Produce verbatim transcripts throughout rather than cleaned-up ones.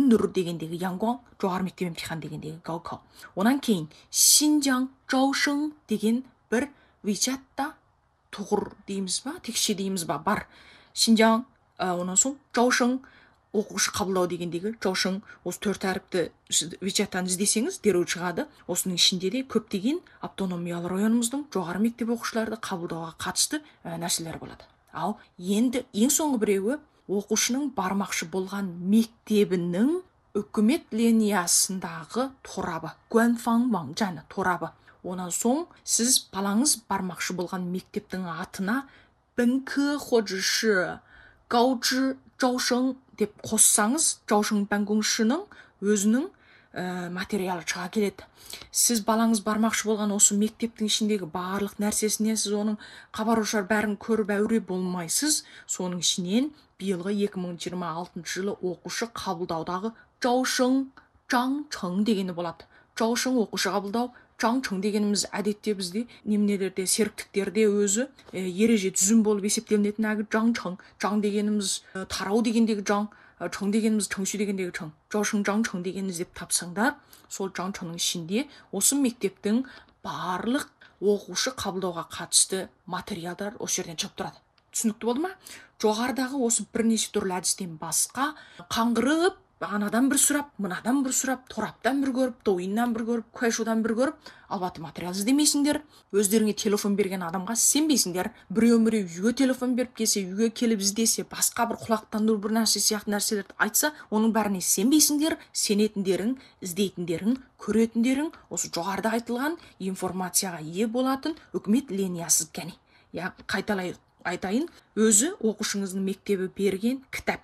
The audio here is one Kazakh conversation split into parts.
Үннүр дегендегі Янгон жоғары мектеп емтихан дегендегі Гаукао. Онан кейін Шинжаң Жаушың деген бір WeChatта тұғыр дейміз ба, текше дейміз ба, бар. Шинжаң, онан соң Жаушың оқушы қабылдау дегендегі Жаушың, осы төрт әріпті WeChat'тан іздесеңіз дереу шығады. Осының ішінде де көптеген автономиялы районымыздың жоғары мектеп оқушыларды қабылдауға қатысты нәрселер болады. Ал енді ең соңғы біреуі оқушының бармақшы болған мектебінің үкімет линиясындағы торабы, Гуанфан Ваңжаны торабы. Онан соң сіз балаңыз бармақшы болған мектептің атына Бэнкі ходжыши Гаужы Жаушың деп қоссаңыз, Жаушың Бәнгүңшінің өзінің ә, материалы шыға келеді. Сіз балаңыз бармақшы болған осы мектептің ішіндегі барлық нәрсесіне сіз оның хабар-ошар бәрін көріп әуре болмайсыз. Соның ішінен биылғы екі мың жиырма алтыншы жылы оқушы қабылдаудағы Жаушың Жаңчың дегені болады. Жаушың оқушы қабылдау, Жаңчың дегеніміз әдетте бізде неменелерде, серіктіктерде өзі ә, ереже түзім болып есептелінетін әгі Жаңчың. Жаң дегеніміз ә, тарау дегендегі Жаң, Чың дегеніміз Чыңши дегендегі Чың. Жаушың Жаңчың дегеніміз деп тапсаңдар, сол Жаңчыңның ішінде осы мектептің барлық оқушы қабылдауға қатысты материалдар осы жерден шығып тұрады. Түсінікті болды ма? Жоғарыдағы осы бірнеше түрлі әдістен басқа қаңғырып, анадан бір сұрап, мынадан бір сұрап, тораптан бір көріп, тойыннан бір көріп, Куайшудан бір көріп, албаты материал іздемейсіңдер. Өздеріңе телефон берген адамға сенбейсіңдер. Біреу-біреу үйге телефон беріп келсе, үйге келіп іздесе, басқа бір құлақтандыру бір нәрсе сияқты нәрселерді айтса, оның бәріне сенбейсіңдер. Сенетіндерің, іздейтіндерің, көретіндерің осы жоғарыда айтылған информацияға ие болатын үкімет линиясы кәне. Я қайталай айтайын, өзі оқушыңыздың мектебі берген кітап.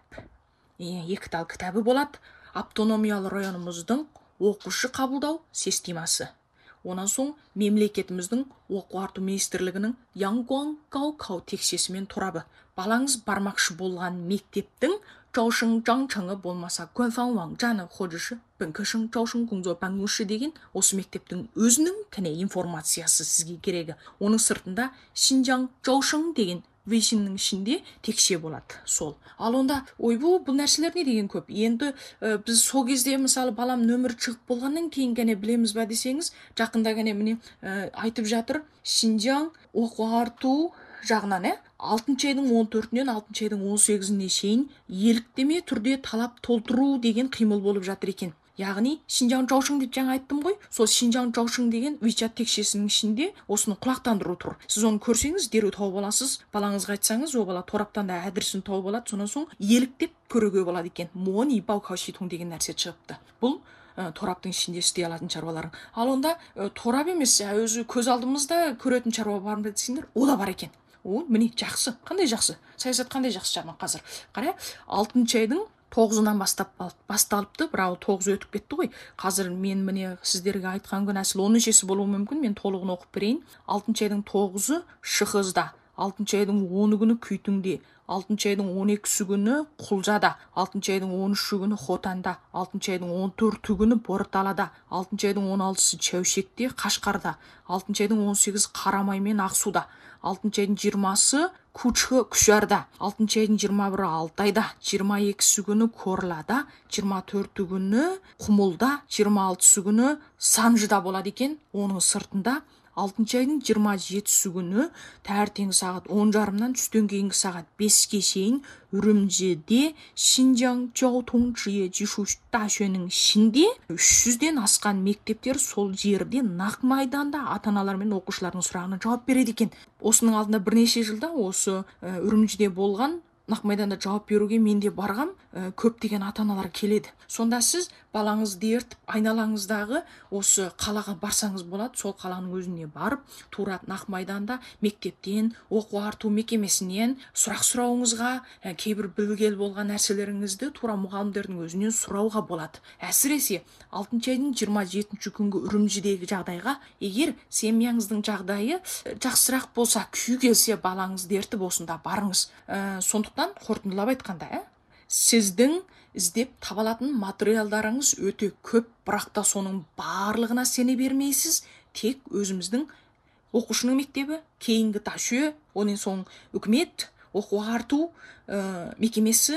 Екі тал кітабы болады. Автономиялы районымыздың оқушы қабылдау системасы. Онан соң мемлекетіміздің оқу арту министрлігінің Янгон Гаукао тексесімен торабы. Балаңыз бармақшы болған мектептің Жаушың Жаңчыңы болмаса Гуанфан Ваңжаны ходжыши Бэнкішің Жаушың Гуңзо Бәнгүші деген осы мектептің өзінің кәне информациясы сізге керегі. Оның сыртында Шинжаң Жаушың деген вейшіннің ішінде текше болады сол. Ал онда ойбу бұл нәрселер не деген көп. Енді ә, біз сол кезде мысалы балам нөмір шығып болғаннан кейін гәне білеміз ба десеңіз, жақында гәне міне ә, айтып жатыр Шинжаң оқу арту жағынан ә, алтыншы айдың он төртінен алтыншы айдың он сегізіне шейін еліктеме түрде талап толтыру деген қимыл болып жатыр екен. Яғни Шинжаң Жаушың деп жаңа айттым ғой. Сол Шинжаң Жаушың деген WeChat текшесінің ішінде осыны құлақтандыру тұр. Сіз оны көрсеңіз, дереу тауып аласыз. Балаңызға айтсаңыз, о бала тораптан да адресін тауып алады. Сонан соң еліктеп көруге болады екен. Мони Баукаушитун деген нәрсе шығыпты. Бұл ә, тораптың ішінде істей алатын шаруаларың. Ал онда ә, торап емес, өзі көз алдымызда көретін шаруа бар ма десеңдер, о да бар екен. О, міне жақсы. Қандай жақсы? Саясат қандай жақсы жаман қазір. Қара, алтыншы айдың тоғызынан бастап басталыпты, бірақ тоғыз өтіп кетті ғой. Қазір мен міне сіздерге айтқан күн әсіл оныншысы болуы мүмкін, мен толығын оқып берейін. алтыншы айдың тоғызы Шыхызда, алтыншы айдың оны күні Күйтіңде, алтыншы айдың он екісі күні Құлжада, алтыншы айдың он үші күні Хотанда, алтыншы айдың он төрті күні Борталада, алтыншы айдың он алтысы Чәушекте, Қашқарда, алтыншы айдың он сегізі Қарамай мен Ақсуда, алтыншы айдың жиырмасы Күчі Күшарда, алтыншы айдың жиырма бірі Алтайда, жиырма екісі күні Корлада, жиырма төрті күні Құмылда, жиырма алтысы күні Санжыда болады екен. Оның сыртында алтыншы айдың жиырма жетісі күні таңертең сағат он жарымнан түстен кейінгі сағат беске шейін Үрімжіде Шинжаң Жаутоң Жие Жишу Дашөнің ішінде үш жүзден асқан мектептер сол жерде нақ майданда ата-аналар мен оқушылардың сұрағына жауап береді екен. Осының алдында бірнеше жылда осы Үрімжіде болған нақ майданда жауап беруге мен де барғам, көптеген ата-аналар келеді. Сонда сіз балаңызды ертіп айналаңыздағы осы қалаға барсаңыз болады. Сол қаланың өзіне барып, тура нақ майданда мектептен, оқу арту мекемесінен сұрақ сұрауыңызға, кейбір білгел болған нәрселеріңізді тура мұғалімдердің өзінен сұрауға болады. Әсіресе алтыншы айдың жиырма жетінші күнгі Үрімжідегі жағдайға, егер семьяңыздың жағдайы жақсырақ болса, күй келсе, балаңызды ертіп осында барыңыз. Ә, сондықтан қорытындылап айтқанда, ә? Сіздің іздеп табалатын материалдарыңыз өте көп, бірақ та соның барлығына сене бермейсіз. Тек өзіміздің оқушының мектебі, кейінгі ташө, онен соң үкімет, оқу арту ә, мекемесі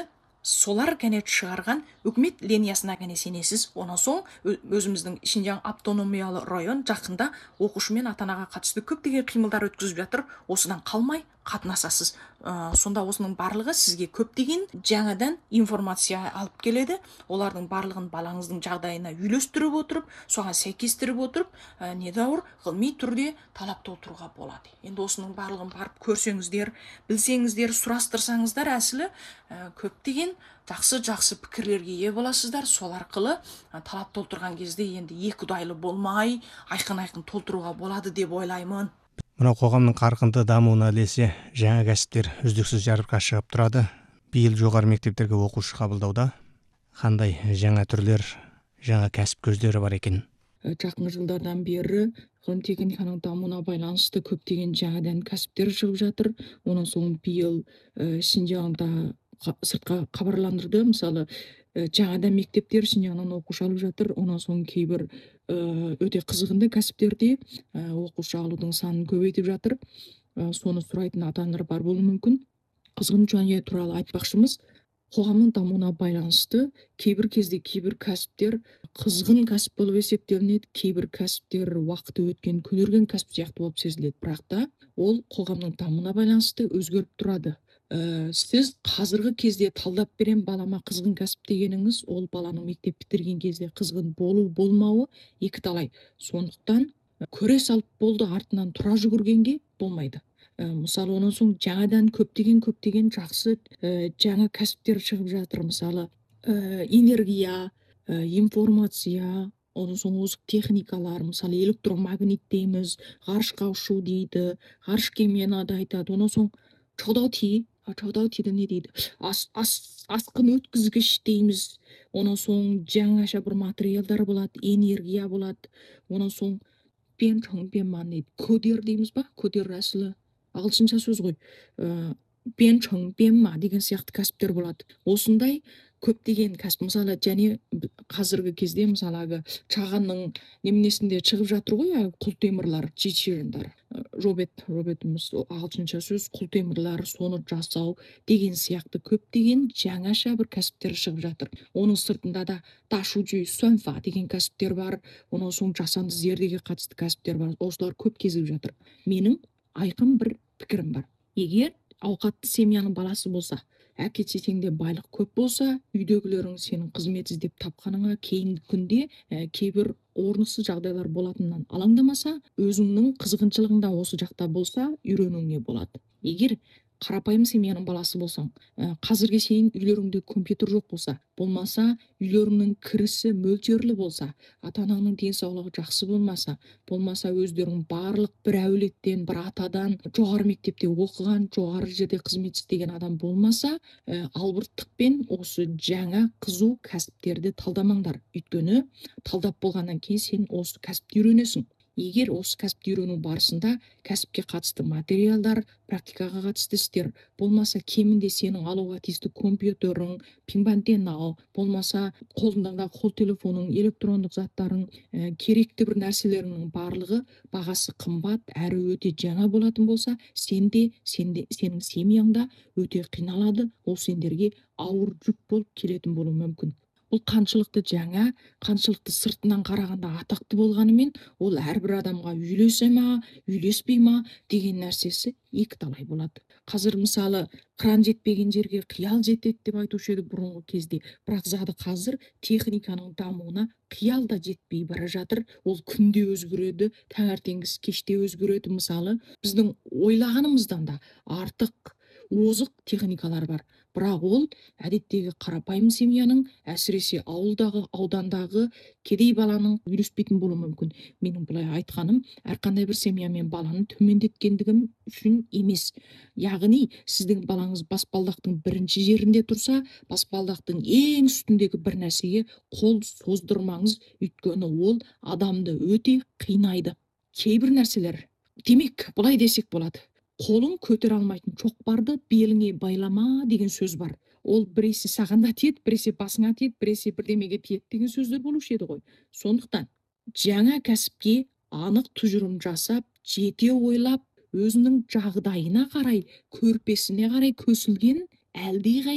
солар кәне шығарған үкімет линиясына кәне сенесіз. Онан соң өзіміздің Шинжаң автономиялы район жақында оқушы мен ата анаға қатысты көптеген қимылдар өткізіп жатыр. Осыдан қалмай қатынасасыз. Ә, сонда осының барлығы сізге көптеген жаңадан информация алып келеді. Олардың барлығын балаңыздың жағдайына үйлестіріп отырып, соған сәйкестіріп отырып, ә, недәуір ғылыми түрде талап толтыруға болады. Енді осының барлығын барып көрсеңіздер, білсеңіздер, сұрастырсаңыздар, әсілі ә, көптеген жақсы-жақсы пікірлерге ие боласыздар. Сол арқылы ә, талап толтырған кезде енді екі ұдайлы болмай, айқын-айқын толтыруға болады деп ойлаймын. Мына қоғамның қарқынды дамуына ілесе жаңа кәсіптер үздіксіз жарыққа шығып тұрады. Биыл жоғары мектептерге оқушы қабылдауда қандай жаңа түрлер, жаңа кәсіп көздері бар екен? Жақын жылдардан бері ғылым техниканың дамуына байланысты көптеген жаңадан кәсіптер шығып жатыр. Онан соң биыл ә, Шинжаңда сыртқа хабарландырды. Мысалы, ә, жаңадан мектептер Шинжаңнан оқушы алып жатыр. Онан соң кейбір ә, өте қызығынды кәсіптерде ә, оқушы алудың санын көбейтіп жатыр. Ә, соны сұрайтын ата-аналар бар болуы мүмкін. Қызғын және туралы айтпақшымыз, қоғамның дамуына байланысты кейбір кезде кейбір кәсіптер қызғын кәсіп болып есептелінеді, кейбір кәсіптер уақыты өткен көнерген кәсіп сияқты болып сезіледі. Бірақ та ол қоғамның дамуына байланысты өзгеріп тұрады. Ә, сіз қазіргі кезде талдап берем балама қызғын кәсіп дегеніңіз, ол баланың мектеп бітірген кезде қызғын болу болмауы екі талай. Сондықтан көре салып болды артынан тұра жүгіргенге болмайды. Ә, мысалы, онан соң жаңадан көптеген көптеген жақсы ә, жаңа кәсіптер шығып жатыр. Мысалы, ә, энергия, ә, информация, онан соң озық техникалар, мысалы электромагнит дейміз, ғарышқа ұшу дейді, ғарыш кемені да айтады. Онан соң чаудау-ти, чаудау-тиді не дейді? Ас, ас, асқын өткізгіш дейміз. Онан соң жаңаша бір материалдар болады, энергия болады. Онан соң пен чоң пен ма дейді, көдер дейміз ба? Көдер әсілі ағылшынша сөз ғой. Ә, пен чоң пен ма деген сияқты кәсіптер болады. Осындай көптеген кәсіп, мысалы, және қазіргі кезде мысалы чағанның неменесінде шығып жатыр ғой, құлтемірлер, чечеріндар. Робет, робетіміз ағылшынша сөз, құлтемірлер, соны жасау деген сияқты көптеген жаңаша бір кәсіптер шығып жатыр. Оның сыртында да ташучу сөнфа деген кәсіптер бар. Онан соң жасанды зердеге қатысты кәсіптер бар. Осылар көп кезіп жатыр. Менің айқын бір пікірім бар. Егер ауқатты семьяның баласы болса, әке шешеңде байлық көп болса, үйдегілерің сенің қызмет іздеп тапқаныңа кейінгі күнде ә, кейбір орнысыз жағдайлар болатынынан алаңдамаса, өзіңнің қызғыншылығың да осы жақта болса, үйренуіңе болады. Егер қарапайым семьяның баласы болсаң, ә, қазірге шейін үйлеріңде компьютер жоқ болса, болмаса үйлеріңнің кірісі мөлшерлі болса, ата-анаңның денсаулығы жақсы болмаса, болмаса өздерің барлық бір әулеттен, бір атадан жоғары мектепте оқыған, жоғары жерде қызмет істеген адам болмаса, ә, албырттықпен осы жаңа қызу кәсіптерді талдамаңдар. Өйткені талдап болғаннан кейін сен осы кәсіпті үйренесің. Егер осы кәсіпті үйрену барысында кәсіпке қатысты материалдар, практикаға қатысты істер, болмаса кемінде сенің алуға тиісті компьютерің, пинбантен ал, болмаса қолыңдағы қол телефоның, электрондық заттарың, ә, керекті бір нәрселерінің барлығы бағасы қымбат, әрі өте жаңа болатын болса, сенде, сенде, сенің семьяңда өте қиналады, ол сендерге ауыр жүк болып келетін болуы мүмкін. Бұл қаншылықты жаңа, қаншылықты сыртынан қарағанда атақты болғанымен, ол әрбір адамға үйлесе ма, үйлеспей ма деген нәрсесі екі талай болады. Қазір мысалы кран жетпеген жерге қиял жетеді деп айтушы еді бұрынғы кезде. Бірақ зады қазір техниканың дамуына қиял да жетпей бара жатыр. Ол күнде өзгереді, таңертеңгісі кеште өзгереді. Мысалы, біздің ойлағанымыздан да артық озық техникалар бар. Бірақ ол әдеттегі қарапайым семьяның, әсіресе ауылдағы, аудандағы кедей баланың үйлеспейтін болуы мүмкін. Менің бұлай айтқаным, әрқандай бір семьямен баланы төмендеткендігім үшін емес. Яғни, сіздің балаңыз баспалдақтың бірінші жерінде тұрса, баспалдақтың ең үстіндегі бір нәрсеге қол создырмаңыз, өйткені ол адамды өте қинайды. Кейбір нәрселер, демек, бұлай десек болады. Қолың көтер алмайтын шоқпарды беліңе байлама деген сөз бар. Ол біресе сағанда тиеді, біресе басыңа тиеді, біресе бірдемеге тиеді деген сөздер болушы еді ғой. Сондықтан жаңа кәсіпке анық тұжырым жасап, жете ойлап, өзінің жағдайына қарай, көрпесіне қарай көсілген әлдеқайда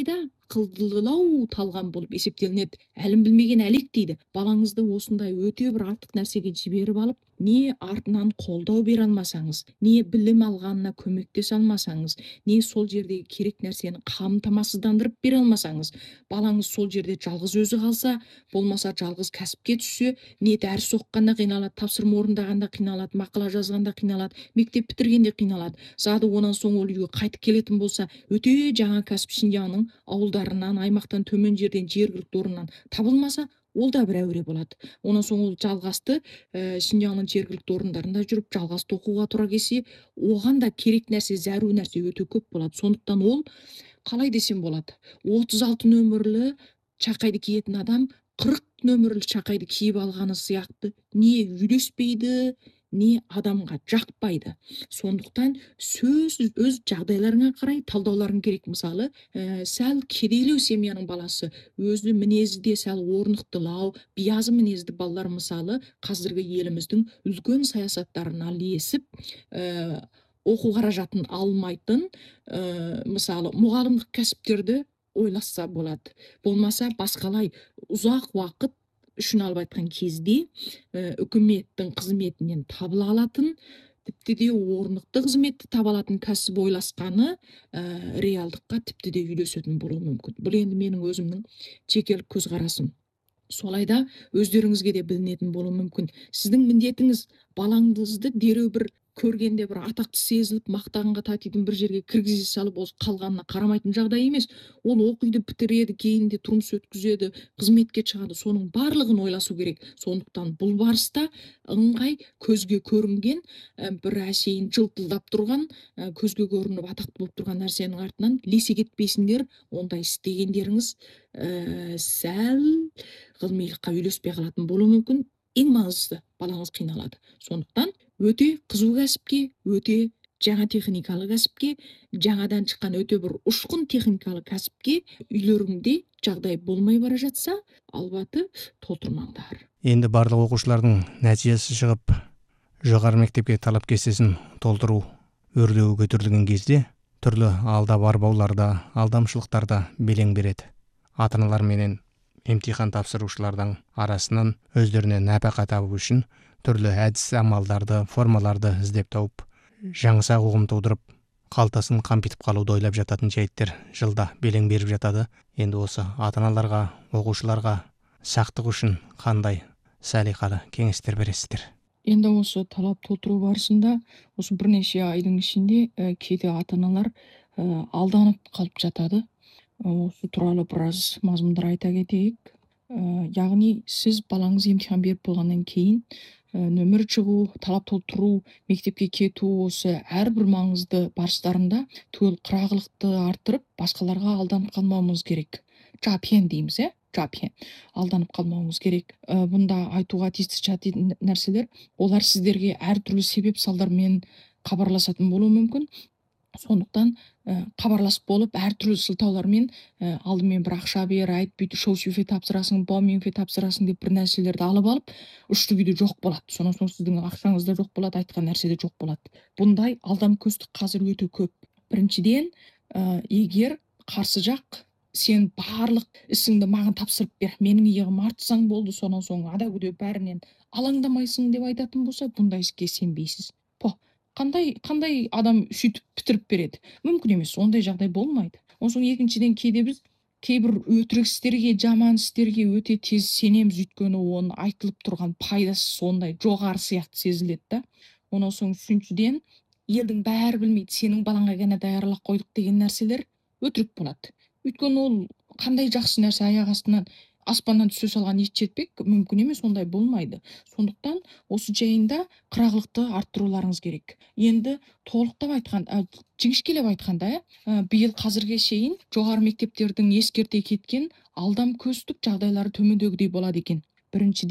ақылдылау талғам болып есептелінеді. Әлім білмеген әлек дейді. Балаңызды осындай өте бір артық нәрсеге жіберіп алып, не артынан қолдау бере алмасаңыз, не білім алғанына көмектесе алмасаңыз, не сол жердегі керек нәрсені қамтамасыздандырып бере алмасаңыз, балаңыз сол жерде жалғыз өзі қалса, болмаса жалғыз кәсіпке түссе, не дәріс оқығанда қиналады, тапсырма орындағанда қиналады, мақала жазғанда қиналады, мектеп бітіргенде қиналады. Зады онан соң ол үйге қайтып келетін болса, өте жаңа кәсіп Шинжаңның ауылдарынан, аймақтан, төмен жерден, жергілікті орнынан табылмаса, ол да бір әуре болады. Онан соң ол жалғасты ә, Шинжаңның жергілікті орындарында жүріп жалғасты оқуға тура келсе, оған да керек нәрсе, зәру нәрсе өте көп болады. Сондықтан ол қалай десем болады, отыз алты нөмірлі шақайды киетін адам қырық нөмірлі шақайды киіп алғаны сияқты не үйлеспейді, не адамға жақпайды. Сондықтан сөз өз жағдайларыңа қарай талдауларың керек. Мысалы, ә, сәл кедейлеу семьяның баласы, өзі мінезі де сәл орнықтылау, биязы мінезді балалар мысалы қазіргі еліміздің үлкен саясаттарына ілесіп, ә, оқу қаражатын алмайтын, ә, мысалы мұғалімдік кәсіптерді ойласа болады. Болмаса басқалай ұзақ уақыт үшін алып айтқан кезде ә, үкіметтің қызметінен табыла алатын, тіпті де орнықты қызметті таба алатын кәсіп ойласқаны ә, реалдыққа тіпті де үйлесетін болуы мүмкін. Бұл енді менің өзімнің жекелік көзқарасым. Солайда өздеріңізге де білінетін болуы мүмкін. Сіздің міндетіңіз балаңызды дереу бір көргенде бір атақты сезіліп, мақтанға татитын бір жерге кіргізе салып, осы қалғанына қарамайтын жағдай емес. Ол оқиды, бітіреді, кейін де тұрмыс өткізеді, қызметке шығады. Соның барлығын ойласу керек. Сондықтан бұл барыста ыңғай көзге көрінген, ә, бір әшейін жылтылдап тұрған, ә, көзге көрініп атақты болып тұрған нәрсенің артынан лесе кетпейсіңдер. Ондай істегендеріңіз ә, сәл ғылымилыққа үйлеспей қалатын болуы мүмкін. Ең маңыздысы, балаңыз қиналады. Сондықтан өте қызу кәсіпке, өте жаңа техникалы кәсіпке, жаңадан шыққан өте бір ұшқын техникалы кәсіпке үйлеріңде жағдай болмай бара жатса, албаты толтырмаңдар. Енді барлық оқушылардың нәтижесі шығып, жоғары мектепке талап кестесін толтыру өрлеуі көтерілген кезде, түрлі алда барбауларда, алдамшылықтарда белең береді. Ата-аналар менен емтихан тапсырушылардың арасынан өздеріне нәпақа табу үшін түрлі әдіс амалдарды, формаларды іздеп тауып, жаңсақ ұғым тудырып, қалтасын қампитып қалуды ойлап жататын жайттер жылда белең беріп жатады. Енді осы ата-аналарға, оқушыларға сақтық үшін қандай салиқалы кеңестер бересіздер? Енді осы талап толтыру барысында, осы бірнеше айдың ішінде ә, кейде ата-аналар ә, алданып қалып жатады. Осы туралы біраз мазмұндар айта кетейік. Ә, яғни сіз балаңыз емтихан беріп болғаннан кейін ә, нөмір шығу, талап толтыру, мектепке кету, осы әрбір маңызды барыстарында түгел қырағылықты арттырып, басқаларға алданып қалмауымыз керек. Жапен дейміз, ә? Жапен. Алданып қалмауымыз керек. Ә, бұнда айтуға тиісті жататын нәрселер, олар сіздерге әртүрлі себеп салдармен хабарласатын болуы мүмкін. Сондықтан ә, хабарласып болып, әртүрлі сылтаулармен ә, алдымен бір ақша бер, айт, бүйті, шоу-шуфе тапсырасың, баумеңфе тапсырасың деп бір нәрселерді алып алып, ұшты күйде жоқ болады. Сонан соң сіздің ақшаңыз да жоқ болады, айтқан нәрсе де жоқ болады. Бұндай алдамкөстік қазір өте көп. Біріншіден, ә, егер қарсы жақ сен барлық ісіңді маған тапсырып бер, менің иығым артсаң болды, сонан соң ада күде бәрінен алаңдамайсың деп айтатын болса, бұндай іске сенбейсіз. По Қандай, қандай адам сөйтіп бітіріп береді? Мүмкін емес, ондай жағдай болмайды. Онан соң екіншіден кейде біз кейбір өтірік істерге, жаман істерге өте тез сенеміз, өйткені оның айтылып тұрған пайдасы сондай жоғары сияқты сезіледі да. Онан соң үшіншіден, елдің бәрі білмейді, сенің балаңа ғана даярлап қойдық деген нәрселер өтірік болады. Өйткені ол қандай жақсы нәрсе аяқ астынан аспаннан түсе салған ет жетпек мүмкін емес, ондай болмайды. Сондықтан осы жайында қырағылықты арттыруларыңыз керек. Енді толықтап айтқан, жіңішкелеп айтқанда, ә, биыл қазірге шейін жоғары мектептердің ескерте кеткен алдамкөстік жағдайлары төмендегідей болады екен. Біріншіден,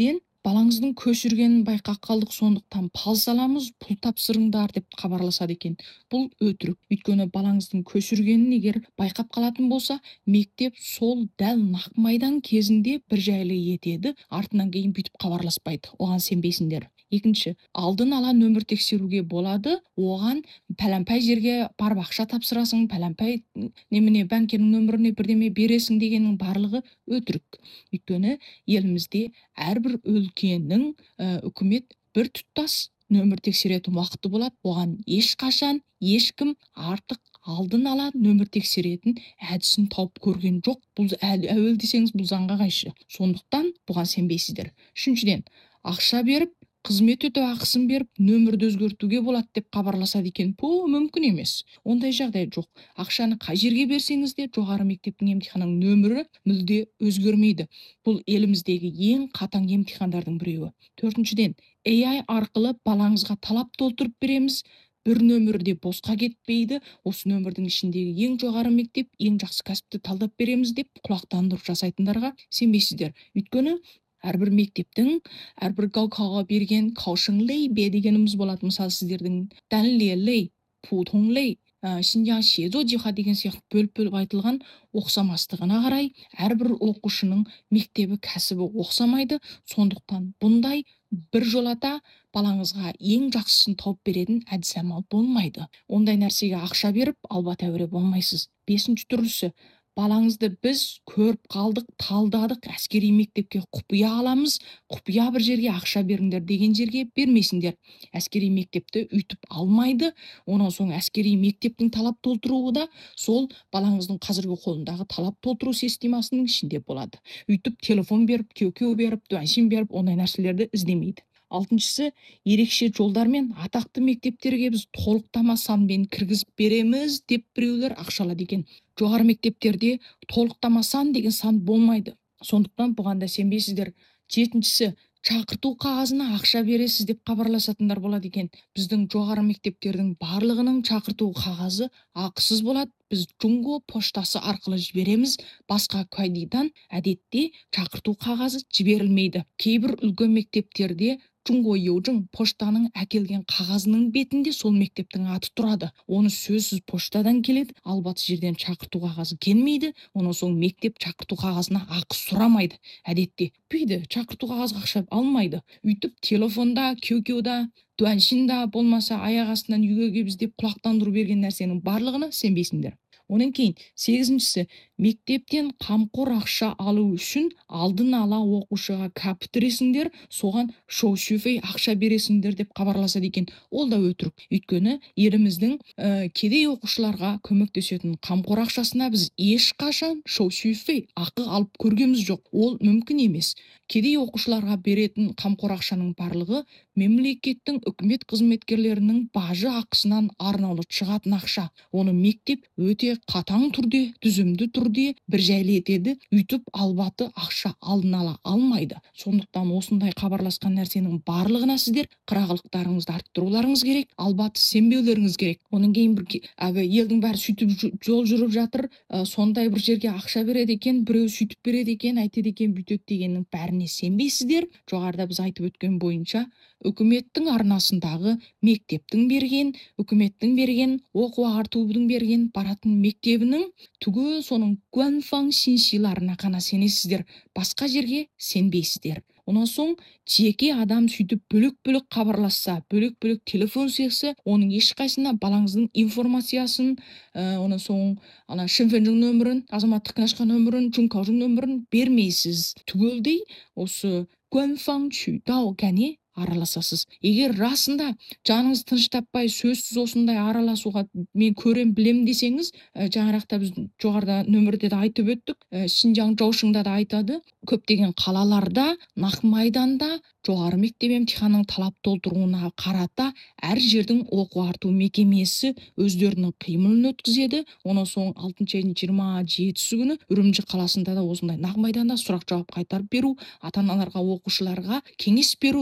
балаңыздың көшіргенін байқап қалдық, сондықтан пал саламыз, пұл тапсырыңдар деп хабарласады екен. Бұл өтірік. Өйткені балаңыздың көшіргенін егер байқап қалатын болса, мектеп сол дәл нақ майдан кезінде бір жайлы етеді, артынан кейін бүйтіп хабарласпайды. Оған сенбейсіңдер. Екінші, алдын ала нөмір тексеруге болады. Оған пәләмпәй жерге барып ақша тапсырасың, пәләмпәй немене банкенің нөміріне бірдеме бересің дегеннің барлығы өтірік. Өйткені елімізде әрбір өлкенің ә, үкімет бір тұтас нөмір тексеретін уақыты болады. Оған ешқашан ешкім артық алдын ала нөмір тексеретін әдісін тауып көрген жоқ. Бұл әуел десеңіз, бұл заңға қайшы. Сондықтан бұған сенбейсіздер. Үшіншіден, ақша беріп, қызмет өтеу ақысын беріп, нөмірді өзгертуге болады деп хабарласады екен. Бұл мүмкін емес. Ондай жағдай жоқ. Ақшаны қай жерге берсеңіз де, жоғары мектептің емтиханының нөмірі мүлде өзгермейді. Бұл еліміздегі ең қатаң емтихандардың біреуі. Төртіншіден, эй ай арқылы балаңызға талап толтырып береміз. Бір нөмірде босқа кетпейді. Осы нөмірдің ішіндегі ең жоғары мектеп, ең жақсы кәсіпті талдап береміз деп құлақтандырып жасайтындарға сенбейсіздер. Өйткені әрбір мектептің әрбір гаукаға берген каушыңлей бе дегеніміз болады. Мысалы, сіздердің дәнлелей, путонлей, Шинжаң шезо жиха деген сияқты бөліп-бөліп айтылған оқсамастығына қарай әрбір оқушының мектебі, кәсібі оқсамайды. Сондықтан бұндай бір жолата балаңызға ең жақсысын тауып беретін әдіс амал болмайды. Ондай нәрсеге ақша беріп, алба тәуре болмайсыз. Бесінші түрлісі, балаңызды біз көріп қалдық, талдадық, әскери мектепке құпия аламыз, құпия бір жерге ақша беріңдер деген жерге бермейсіңдер. Әскери мектепті үйтіп алмайды. Онан соң әскери мектептің талап толтыруы да сол балаңыздың қазіргі қолындағы талап толтыру системасының ішінде болады. Үйтіп телефон беріп, кеу-кеу беріп, дуаншин беріп, ондай нәрселерді іздемейді. Алтыншысы, ерекше жолдармен атақты мектептерге біз толықтама санмен кіргізіп береміз деп біреулер ақшалады екен. Жоғары мектептерде толықтама сан деген сан болмайды. Сондықтан бұған да сенбейсіздер. Жетіншісі, шақырту қағазына ақша бересіз деп хабарласатындар болады екен. Біздің жоғары мектептердің барлығының шақырту қағазы ақысыз болады. Біз Джунго поштасы арқылы жібереміз. Басқа кайдидан әдетте шақырту қағазы жіберілмейді. Кейбір үлкен мектептерде Джунго Йоужың поштаның әкелген қағазының бетінде сол мектептің аты тұрады. Оны сөзсіз поштадан келеді, албаты жерден шақырту қағазы келмейді. Онан соң мектеп шақырту қағазына ақы сұрамайды. Әдетте пейді, шақырту қағазға ақша алмайды. Үйтіп телефонда, кеу-кеуда, дуаншинда болмаса аяқ астынан үйге келіп іздеп құлақтандыру берген нәрсенің барлығына сенбейсіңдер. Онан кейін сегізіншісі, мектептен қамқор ақша алу үшін алдын ала оқушыға кәпіттіресіңдер, соған шоу-шуфей ақша бересіңдер деп хабарласады екен. Ол да өтірік. Өйткені еліміздің ә, кедей оқушыларға көмектесетін қамқор ақшасына біз ешқашан шоу-шуфей ақы алып көргеміз жоқ. Ол мүмкін емес. Кедей оқушыларға беретін қамқор ақшаның барлығы мемлекеттің үкімет қызметкерлерінің бажы ақысынан арнаулы шығатын ақша. Оны мектеп өте қатаң түрде, түзімді түрде бір жайлы етеді. Үйтіп албаты ақша алдын ала алмайды. Сондықтан осындай хабарласқан нәрсенің барлығына сіздер қырағылықтарыңызды арттыруларыңыз керек, албаты сенбеулеріңіз керек. Оның кейін бір әгі елдің бәрі сөйтіп жол жүріп жатыр, ә, сондай бір жерге ақша береді екен, біреу сөйтіп береді екен, айтеді екен, бүйтеді дегеннің бәріне сенбейсіздер. Жоғарыда біз айтып өткен бойынша үкіметтің арнасындағы мектептің берген, үкіметтің берген, оқу ағартудың берген баратын мектебінің түгел соның гуанфаң синсиларына қана сенесіздер. Басқа жерге сенбейсіздер. Онан соң жеке адам сөйтіп бөлек-бөлек хабарласса, бөлек-бөлек телефон соқса, оның ешқайсына балаңыздың информациясын, ә, онан соң ана шенфенжің нөмірін, азаматтық книжка нөмірін, чункаужың нөмірін бермейсіз. Түгелдей осы гуанфаң чүйдау кәне араласасыз. Егер расында жаныңыз тыныш таппай сөзсіз осындай араласуға мен көрем білем десеңіз, ә, жаңарақта біз жоғарыда нөмірде де айтып өттік, ә, Шинжаң Жаушыңда да айтады, көптеген қалаларда, нақ майданда жоғары мектеп емтиханның талап толтыруына қарата әр жердің оқу арту мекемесі өздерінің қимылын өткізеді. Онан соң алтыншы айдың жиырма жетісі күні Үрімжі қаласында да осындай нақ майданда сұрақ жауап қайтарып беру, ата-аналарға, оқушыларға кеңес берудің осындай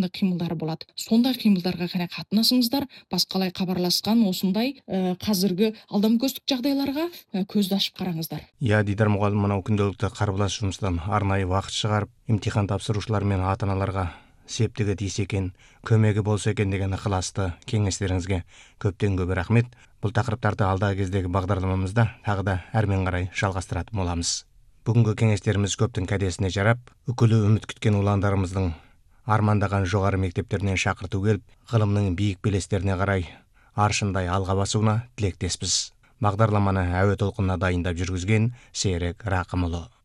сондай қимылдар болады. Сондай қимылдарға ғана қатынасыңыздар, басқалай хабарласқан осындай ә, қазіргі алдамкөздік жағдайларға ә, көзді ашып қараңыздар. Иә, Дидар мұғалім мынау күнделікті қарбалас жұмыстан арнайы уақыт шығарып, имтихан тапсырушылар мен ата-аналарға септігі тисе екен, көмегі болса екен деген ықыласты кеңестеріңізге көптен көп рахмет. Бұл тақырыптарды алдағы кездегі бағдарламамызда тағы да әрмен қарай жалғастыратын боламыз. Бүгінгі кеңестеріміз көптің кәдесіне жарап, үкілі үміт күткен ұландарымыздың армандаған жоғары мектептерінен шақырту келіп, ғылымның биік белестеріне қарай аршындай алға басуына тілектеспіз. Бағдарламаны әуе толқынына дайындап жүргізген Серік Рақымұлы.